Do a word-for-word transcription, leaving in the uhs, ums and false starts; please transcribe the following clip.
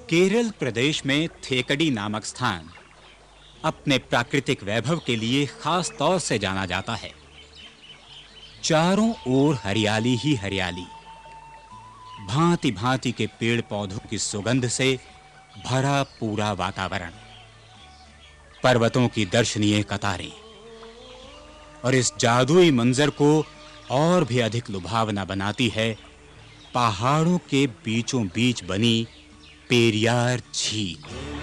केरल प्रदेश में थेकडी नामक स्थान अपने प्राकृतिक वैभव के लिए खास तौर से जाना जाता है। चारों ओर हरियाली ही हरियाली, भांति-भांति के पेड़-पौधों की सुगंध से भरा पूरा वातावरण, पर्वतों की दर्शनीय कतारें, और इस जादुई मंजर को और भी अधिक लुभावना बनाती है पहाड़ों के बीचों बीच बनी पेरियार झील।